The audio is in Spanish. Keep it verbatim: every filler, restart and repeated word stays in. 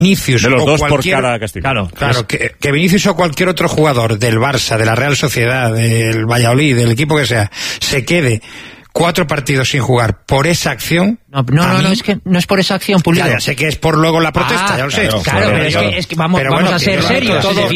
Vinicius de los o dos cualquier, por cada castigo. Claro, claro, que, que Vinicius o cualquier otro jugador del Barça, de la Real Sociedad, del Valladolid, del equipo que sea, se quede cuatro partidos sin jugar por esa acción. No, no, no, mí, no, es que no es por esa acción, Pulido. Ya, ya sé que es por luego la protesta, ah, ya lo sé. Claro, claro, pero, pero es que, es que vamos, pero vamos bueno, a ser serios. todo,